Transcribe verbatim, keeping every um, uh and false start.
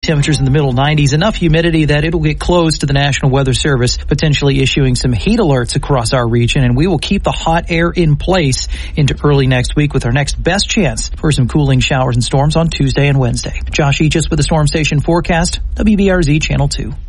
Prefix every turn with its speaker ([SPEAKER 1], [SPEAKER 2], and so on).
[SPEAKER 1] Temperatures in the middle nineties, enough humidity that it'll get close to the National Weather Service, potentially issuing some heat alerts across our region, and we will keep the hot air in place into early next week with our next best chance for some cooling showers and storms on Tuesday and Wednesday. Josh Eachus with the Storm Station forecast, W B R Z Channel two.